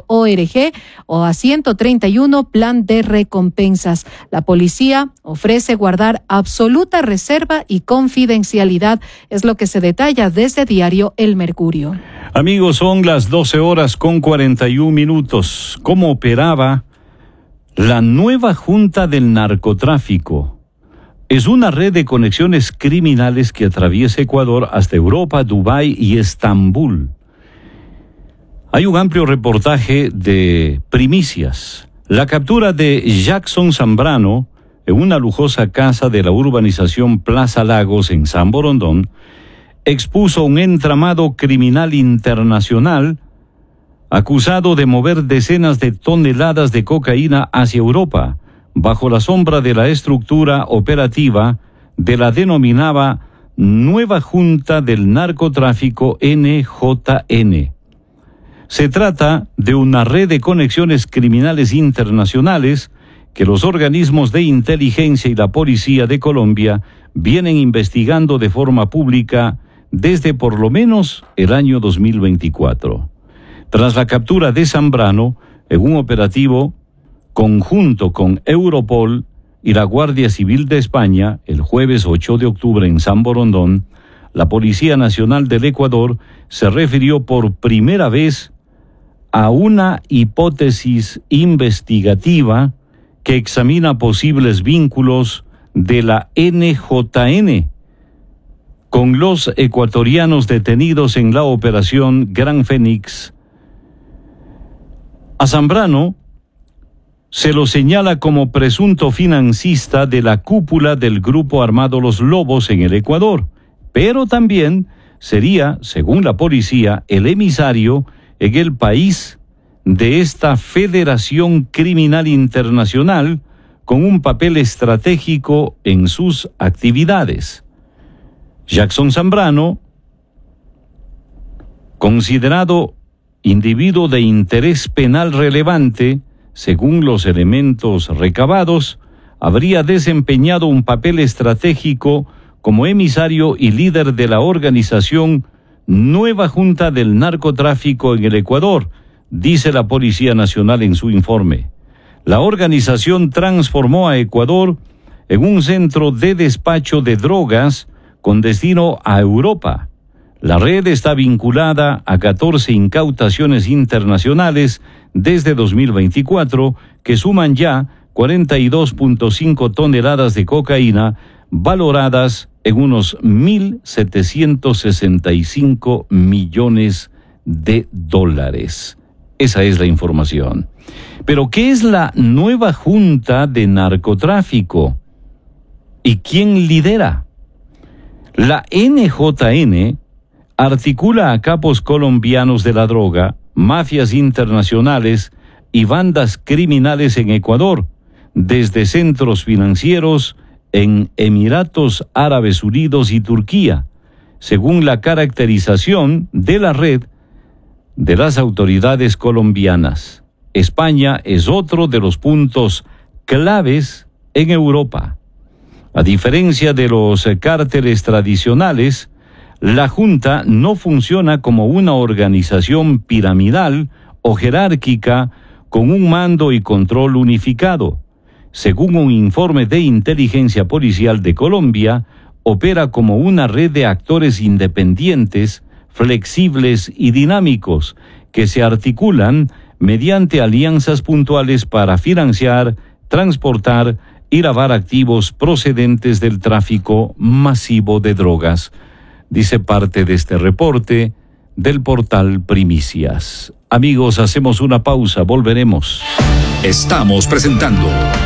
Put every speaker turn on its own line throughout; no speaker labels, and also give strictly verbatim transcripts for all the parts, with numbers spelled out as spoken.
punto org o a ciento treinta y uno Plan de Recompensas. La policía ofrece guardar absoluta reserva y confidencialidad, es lo que se detalla desde Diario El Mercurio.
Amigos, son las doce horas con cuarenta y un minutos. ¿Cómo operaba la nueva Junta del Narcotráfico? Es una red de conexiones criminales que atraviesa Ecuador hasta Europa, Dubái y Estambul. Hay un amplio reportaje de primicias. La captura de Jackson Zambrano en una lujosa casa de la urbanización Plaza Lagos en San Borondón expuso un entramado criminal internacional acusado de mover decenas de toneladas de cocaína hacia Europa, bajo la sombra de la estructura operativa de la denominada Nueva Junta del Narcotráfico N J N. Se trata de una red de conexiones criminales internacionales que los organismos de inteligencia y la Policía de Colombia vienen investigando de forma pública desde por lo menos el año dos mil veinticuatro. Tras la captura de Zambrano, en un operativo conjunto con Europol y la Guardia Civil de España, el jueves ocho de octubre en San Borondón, la Policía Nacional del Ecuador se refirió por primera vez a una hipótesis investigativa que examina posibles vínculos de la N J N con los ecuatorianos detenidos en la operación Gran Fénix. A Zambrano se lo señala como presunto financista de la cúpula del grupo armado Los Lobos en el Ecuador, pero también sería, según la policía, el emisario en el país de esta federación criminal internacional con un papel estratégico en sus actividades. Jackson Zambrano, considerado individuo de interés penal relevante, según los elementos recabados, habría desempeñado un papel estratégico como emisario y líder de la organización Nueva Junta del Narcotráfico en el Ecuador, dice la Policía Nacional en su informe. La organización transformó a Ecuador en un centro de despacho de drogas con destino a Europa. La red está vinculada a catorce incautaciones internacionales desde dos mil veinticuatro, que suman ya cuarenta y dos punto cinco toneladas de cocaína, valoradas en unos mil setecientos sesenta y cinco millones de dólares. Esa es la información. Pero, ¿qué es la nueva Junta de Narcotráfico? ¿Y quién lidera? La N J N articula a capos colombianos de la droga, mafias internacionales y bandas criminales en Ecuador, desde centros financieros en Emiratos Árabes Unidos y Turquía, según la caracterización de la red de las autoridades colombianas. España es otro de los puntos claves en Europa. A diferencia de los cárteles tradicionales, la Junta no funciona como una organización piramidal o jerárquica con un mando y control unificado. Según un informe de inteligencia policial de Colombia, opera como una red de actores independientes, flexibles y dinámicos, que se articulan mediante alianzas puntuales para financiar, transportar y lavar activos procedentes del tráfico masivo de drogas, dice parte de este reporte del portal Primicias. Amigos, hacemos una pausa, volveremos.
Estamos presentando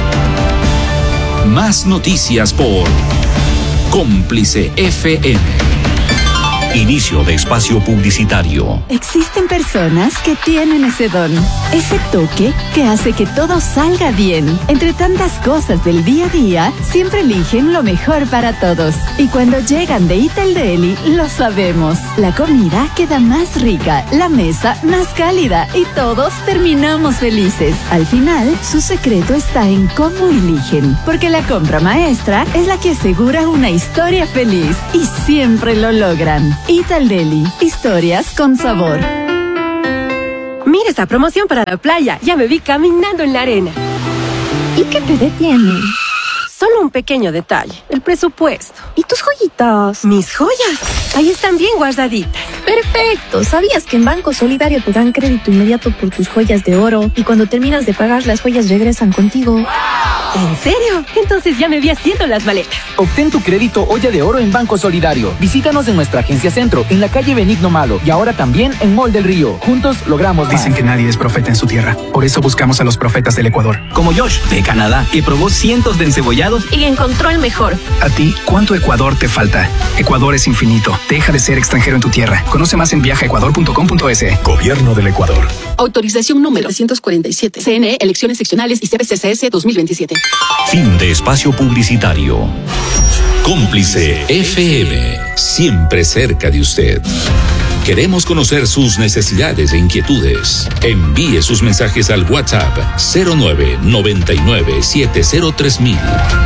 Más Noticias por Cómplice F M. Inicio de espacio publicitario.
Existen personas que tienen ese don, ese toque que hace que todo salga bien. Entre tantas cosas del día a día, siempre eligen lo mejor para todos. Y cuando llegan de Eat El Deli, lo sabemos. La comida queda más rica, la mesa más cálida y todos terminamos felices. Al final, su secreto está en cómo eligen, porque la compra maestra es la que asegura una historia feliz y siempre lo logran. Eat El Deli, historias con sabor.
Mira esta promoción para la playa. Ya me vi caminando en la arena.
¿Y qué te detiene?
Solo un pequeño detalle, el presupuesto.
¿Y tus joyitas?
Mis joyas, ahí están bien guardaditas.
Perfecto. ¿Sabías que en Banco Solidario te dan crédito inmediato por tus joyas de oro y cuando terminas de pagar las joyas regresan contigo?
¿En serio? Entonces ya me vi haciendo las maletas.
Obtén tu crédito olla de oro en Banco Solidario. Visítanos en nuestra agencia Centro, en la calle Benigno Malo y ahora también en Mall del Río. Juntos logramos más.
Dicen que nadie es profeta en su tierra. Por eso buscamos a los profetas del Ecuador.
Como Josh, de Canadá, que probó cientos de encebollados
y encontró el mejor.
A ti, ¿cuánto Ecuador te falta? Ecuador es infinito. Deja de ser extranjero en tu tierra. Conoce más en viaja ecuador punto com punto es.
Gobierno del Ecuador.
Autorización número trescientos cuarenta y siete. C N E, elecciones seccionales y C B C C S dos mil veintisiete.
Fin de espacio publicitario. Cómplice F M, siempre cerca de usted. Queremos conocer sus necesidades e inquietudes. Envíe sus mensajes al WhatsApp cero nueve noventa y nueve setenta tres mil.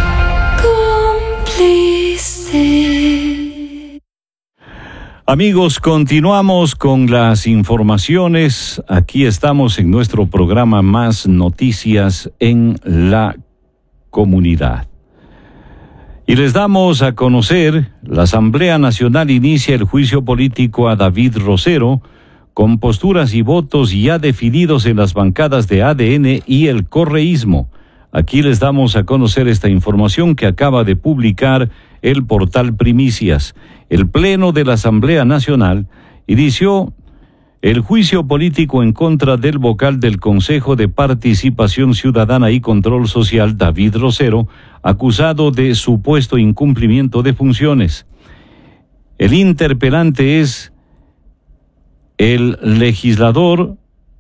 Cómplice.
Amigos, continuamos con las informaciones. Aquí estamos en nuestro programa Más Noticias en la Comunidad. Y les damos a conocer, la Asamblea Nacional inicia el juicio político a David Rosero, con posturas y votos ya definidos en las bancadas de A D N y el correísmo. Aquí les damos a conocer esta información que acaba de publicar el portal Primicias. El Pleno de la Asamblea Nacional inició el juicio político en contra del vocal del Consejo de Participación Ciudadana y Control Social, David Rosero, acusado de supuesto incumplimiento de funciones. El interpelante es el legislador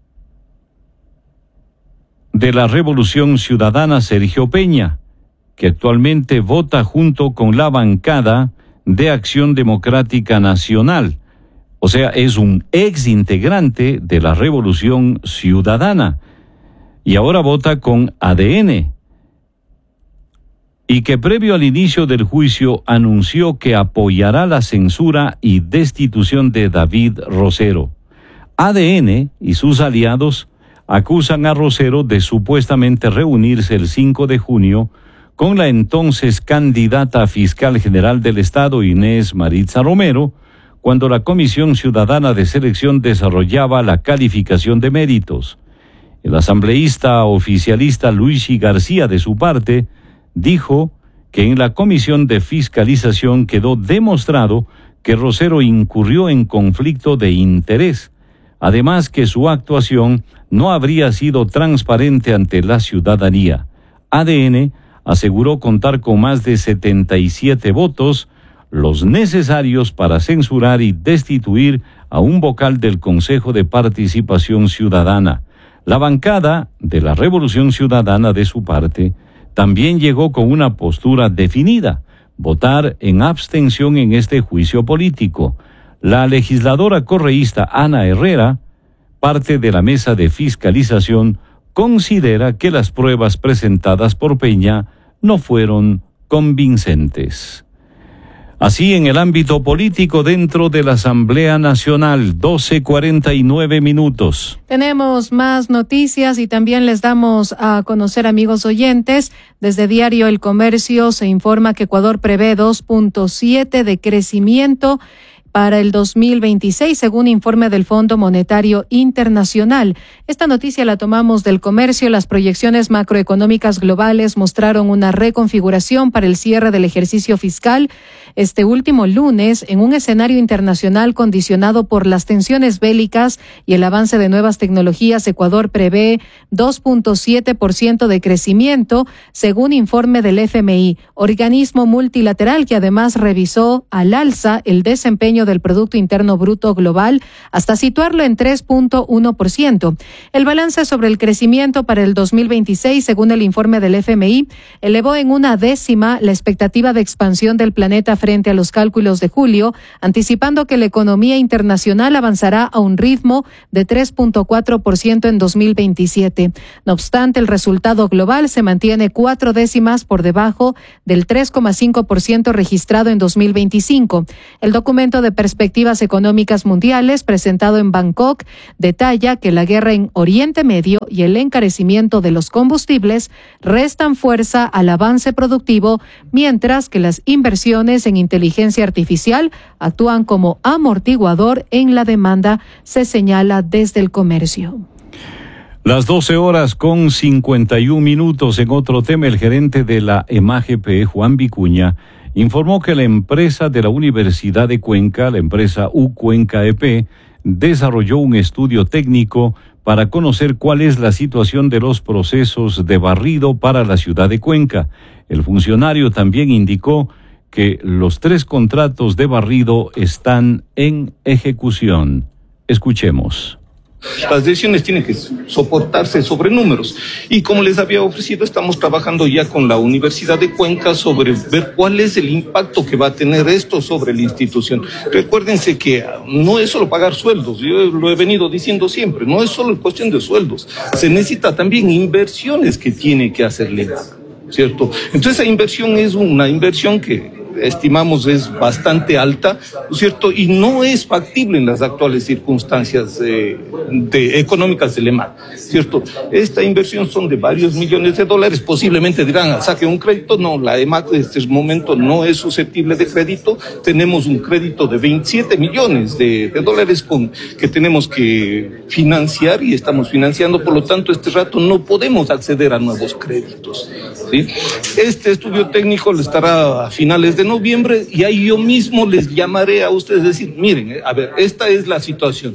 de la Revolución Ciudadana, Sergio Peña, que actualmente vota junto con la bancada de Acción Democrática Nacional. O sea, es un ex integrante de la Revolución Ciudadana y ahora vota con A D N. Y que previo al inicio del juicio anunció que apoyará la censura y destitución de David Rosero. A D N y sus aliados acusan a Rosero de supuestamente reunirse el cinco de junio con la entonces candidata a fiscal general del Estado, Inés Maritza Romero, cuando la Comisión Ciudadana de Selección desarrollaba la calificación de méritos. El asambleísta oficialista Luigi García, de su parte, dijo que en la Comisión de Fiscalización quedó demostrado que Rosero incurrió en conflicto de interés, además que su actuación no habría sido transparente ante la ciudadanía. A D N aseguró contar con más de setenta y siete votos, los necesarios para censurar y destituir a un vocal del Consejo de Participación Ciudadana. La bancada de la Revolución Ciudadana, de su parte, también llegó con una postura definida: votar en abstención en este juicio político. La legisladora correísta Ana Herrera, parte de la mesa de fiscalización, considera que las pruebas presentadas por Peña no fueron convincentes. Así, en el ámbito político dentro de la Asamblea Nacional, doce cuarenta y nueve minutos.
Tenemos más noticias y también les damos a conocer, amigos oyentes, desde Diario El Comercio se informa que Ecuador prevé dos punto siete de crecimiento para el dos mil veintiséis, según informe del Fondo Monetario Internacional. Esta noticia la tomamos del Comercio. Las proyecciones macroeconómicas globales mostraron una reconfiguración para el cierre del ejercicio fiscal este último lunes en un escenario internacional condicionado por las tensiones bélicas y el avance de nuevas tecnologías. Ecuador prevé dos punto siete por ciento de crecimiento, según informe del F M I, organismo multilateral que además revisó al alza el desempeño del Producto Interno Bruto Global hasta situarlo en tres punto uno por ciento. El balance sobre el crecimiento para el dos mil veintiséis, según el informe del F M I, elevó en una décima la expectativa de expansión del planeta frente a los cálculos de julio, anticipando que la economía internacional avanzará a un ritmo de tres punto cuatro por ciento en dos mil veintisiete. No obstante, el resultado global se mantiene cuatro décimas por debajo del tres coma cinco por ciento registrado en dos mil veinticinco. El documento de de Perspectivas Económicas Mundiales, presentado en Bangkok, detalla que la guerra en Oriente Medio y el encarecimiento de los combustibles restan fuerza al avance productivo, mientras que las inversiones en inteligencia artificial actúan como amortiguador en la demanda, se señala desde el comercio.
Las doce horas con cincuenta y un minutos. En otro tema, el gerente de la E M A G P, Juan Vicuña, informó que la empresa de la Universidad de Cuenca, la empresa U Cuenca E P, desarrolló un estudio técnico para conocer cuál es la situación de los procesos de barrido para la ciudad de Cuenca. El funcionario también indicó que los tres contratos de barrido están en ejecución. Escuchemos.
Las decisiones tienen que soportarse sobre números y como les había ofrecido, estamos trabajando ya con la Universidad de Cuenca sobre ver cuál es el impacto que va a tener esto sobre la institución. Recuérdense que no es solo pagar sueldos, yo lo he venido diciendo siempre, no es solo cuestión de sueldos, se necesita también inversiones que tiene que hacer Lima, ¿cierto? Entonces esa inversión es una inversión que estimamos es bastante alta, ¿no es cierto? Y no es factible en las actuales circunstancias eh, de, económicas del E M A C, ¿cierto? Esta inversión son de varios millones de dólares, posiblemente dirán, saque un crédito, no, la E M A C en este momento no es susceptible de crédito, tenemos un crédito de veintisiete millones de, de dólares con, que tenemos que financiar y estamos financiando, por lo tanto, este rato no podemos acceder a nuevos créditos, ¿sí? Este estudio técnico le estará a finales de noviembre y ahí yo mismo les llamaré a ustedes, decir, miren, a ver, esta es la situación.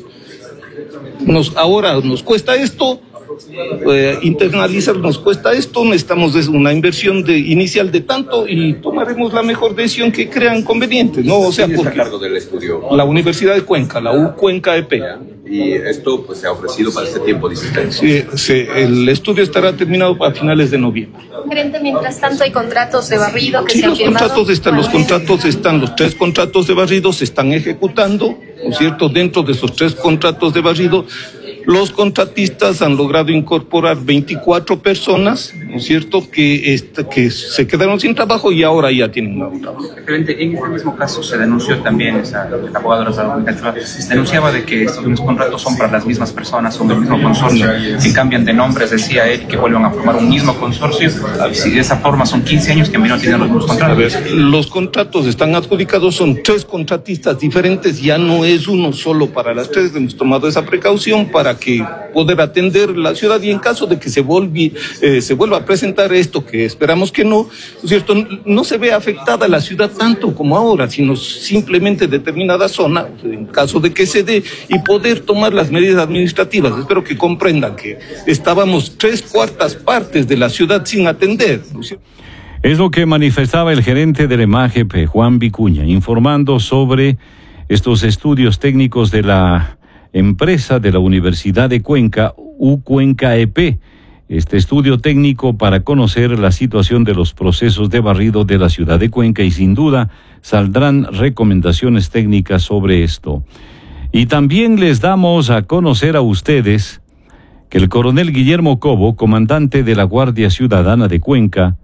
Nos, ahora nos cuesta esto, eh, internalizar nos cuesta esto, necesitamos una inversión de, inicial de tanto y tomaremos la mejor decisión que crean conveniente, ¿no? O sea,
¿quién está a cargo del estudio?
La Universidad de Cuenca, la U Cuenca E P.
Y esto pues se ha ofrecido para este tiempo de
sí, sí, el estudio estará terminado a finales de noviembre.
Gerente, mientras tanto hay contratos de barrido que
sí,
se han
los
firmado.
Contratos están, los contratos están, los tres contratos de barrido se están ejecutando, ¿no es cierto? Dentro de esos tres contratos de barrido, los contratistas han logrado incorporar veinticuatro personas, ¿no es cierto?, que, este, que se quedaron sin trabajo y ahora ya tienen nuevo trabajo.
Gerente, en este mismo caso se denunció también, esa, el abogado Rosalba Cachua denunciaba de que estos mismos contratos son para las mismas personas, son del mismo consorcio, que cambian de nombres, decía él, que vuelvan a formar un mismo consorcio. Si de esa forma son quince años que no tienen los mismos contratos.
A ver, los contratos están adjudicados, son tres contratistas diferentes, ya no es uno solo para las tres, hemos tomado esa precaución para que poder atender la ciudad y en caso de que se, volvi, eh, se vuelva a presentar esto, que esperamos que no, ¿cierto?, no se ve afectada la ciudad tanto como ahora, sino simplemente determinada zona, en caso de que se dé, y poder tomar las medidas administrativas. Espero que comprendan que estábamos tres cuartas partes de la ciudad sin atender, ¿no es cierto?
Es lo que manifestaba el gerente del E M A G P, Juan Vicuña, informando sobre estos estudios técnicos de la empresa de la Universidad de Cuenca, U Cuenca E P, este estudio técnico para conocer la situación de los procesos de barrido de la ciudad de Cuenca y sin duda saldrán recomendaciones técnicas sobre esto. Y también les damos a conocer a ustedes que el coronel Guillermo Cobo, comandante de la Guardia Ciudadana de Cuenca,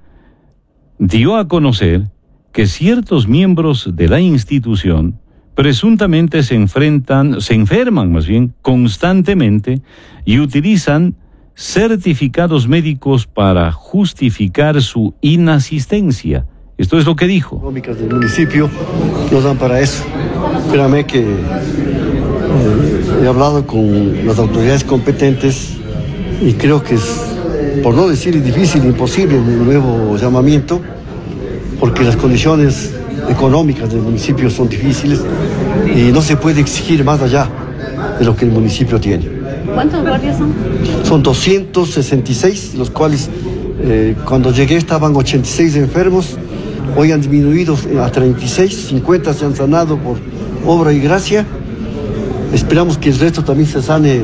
dio a conocer que ciertos miembros de la institución presuntamente se enfrentan, se enferman más bien, constantemente y utilizan certificados médicos para justificar su inasistencia. Esto es lo que dijo.
Económicas del municipio nos dan para eso. Créame que eh, he hablado con las autoridades competentes y creo que es, por no decir difícil, imposible un nuevo llamamiento, porque las condiciones económicas del municipio son difíciles y no se puede exigir más allá de lo que el municipio tiene.
¿Cuántos guardias son?
Son doscientos sesenta y seis, los cuales eh, cuando llegué estaban ochenta y seis enfermos, hoy han disminuido a treinta y seis, cincuenta se han sanado por obra y gracia. Esperamos que el resto también se sane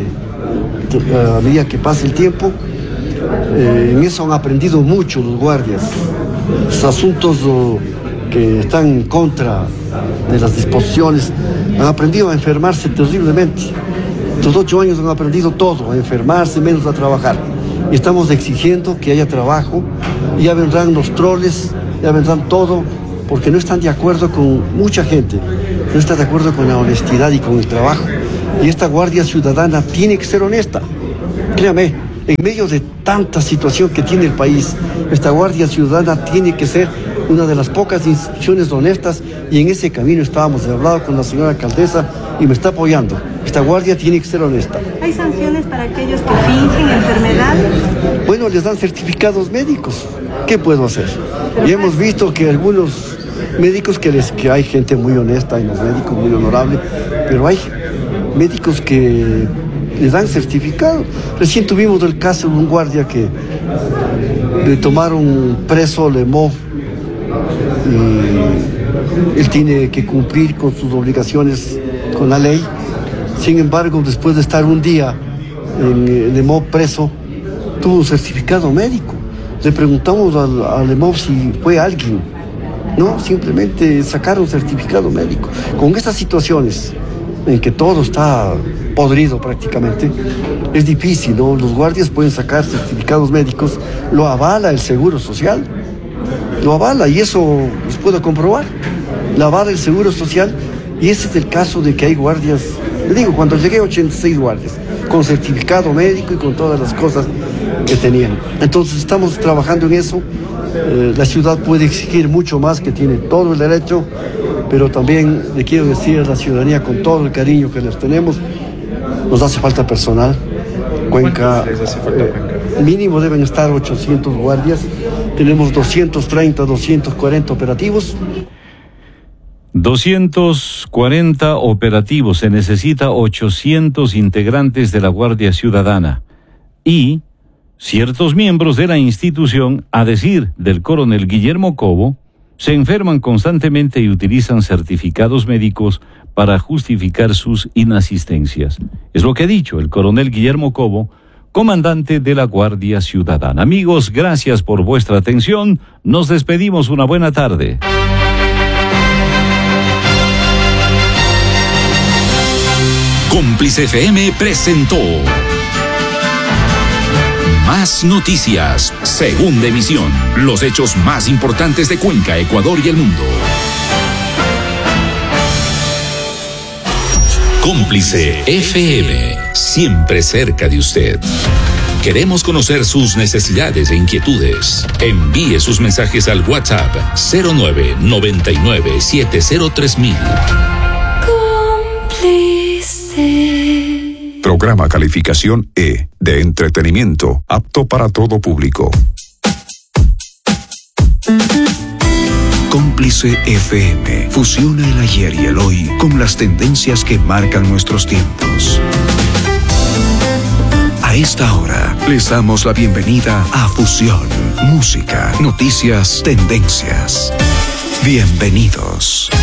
a medida que pase el tiempo. Eh, en eso han aprendido mucho los guardias. Los asuntos oh, que están en contra de las disposiciones han aprendido a enfermarse terriblemente. Estos ocho años han aprendido todo, a enfermarse, menos a trabajar. Y estamos exigiendo que haya trabajo, y ya vendrán los troles, ya vendrán todo, porque no están de acuerdo con mucha gente no está de acuerdo con la honestidad y con el trabajo. Y esta Guardia Ciudadana tiene que ser honesta. Créame, en medio de tanta situación que tiene el país, esta Guardia Ciudadana tiene que ser una de las pocas instituciones honestas, y en ese camino estábamos. He hablado con la señora alcaldesa y me está apoyando. Esta guardia tiene que ser honesta.
¿Hay sanciones para aquellos que fingen enfermedad?
Bueno, les dan certificados médicos. ¿Qué puedo hacer? Y hemos visto que algunos médicos, que, les, que hay gente muy honesta, hay los médicos muy honorables, pero hay médicos que les dan certificado. Recién tuvimos el caso de un guardia que le tomaron preso, le mo, y él tiene que cumplir con sus obligaciones con la ley. Sin embargo, después de estar un día en el E M O preso, tuvo un certificado médico. Le preguntamos al, al E M O si fue alguien. No, simplemente sacaron un certificado médico. Con estas situaciones en que todo está podrido prácticamente, es difícil, ¿no? Los guardias pueden sacar certificados médicos, lo avala el Seguro Social, lo avala, y eso los puedo comprobar. Lo avala el Seguro Social, y ese es el caso de que hay guardias. Le digo, cuando llegué, ochenta y seis guardias, con certificado médico y con todas las cosas que tenían. Entonces estamos trabajando en eso. Eh, la ciudad puede exigir mucho más, que tiene todo el derecho, pero también le quiero decir a la ciudadanía, con todo el cariño que les tenemos, nos hace falta personal. Cuenca, eh, mínimo deben estar ochocientos guardias. Tenemos doscientos treinta, doscientos cuarenta operativos.
doscientos cuarenta operativos, se necesita ochocientos integrantes de la Guardia Ciudadana. Y ciertos miembros de la institución, a decir del coronel Guillermo Cobo, se enferman constantemente y utilizan certificados médicos para justificar sus inasistencias. Es lo que ha dicho el coronel Guillermo Cobo, comandante de la Guardia Ciudadana. Amigos, gracias por vuestra atención. Nos despedimos. Una buena tarde.
Cómplice F M presentó Más Noticias, segunda emisión. Los hechos más importantes de Cuenca, Ecuador y el mundo. Cómplice F M, siempre cerca de usted. Queremos conocer sus necesidades e inquietudes. Envíe sus mensajes al WhatsApp cero nueve noventa y nueve siete cero tres mil.
Cómplice. Programa calificación E, de entretenimiento, apto para todo público. Cómplice F M fusiona el ayer y el hoy con las tendencias que marcan nuestros tiempos. A esta hora les damos la bienvenida a Fusión, música, noticias, tendencias. Bienvenidos.